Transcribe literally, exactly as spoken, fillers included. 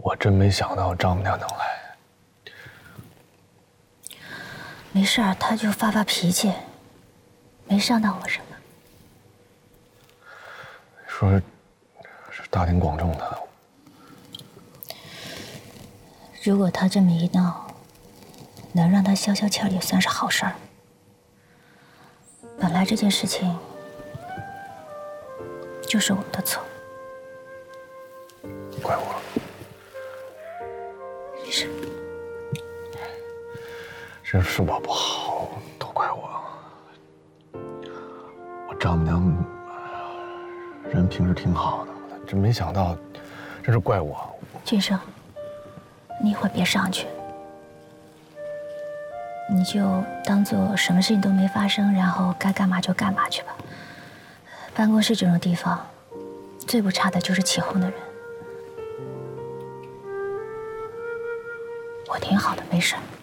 我真没想到丈母娘能来。 没事儿，他就发发脾气，没伤到我什么。 说是大庭广众的， 如果他这么一闹，能让他消消气儿也算是好事儿。本来这件事情就是我们的错， 怪我。 是， 这是我不好，都怪我。我丈母娘人平时挺好的，真没想到，真是怪我。 俊生，你一会儿别上去，你就当做什么事情都没发生，然后该干嘛就干嘛去吧。办公室这种地方，最不差的就是起哄的人。我挺好的，没事。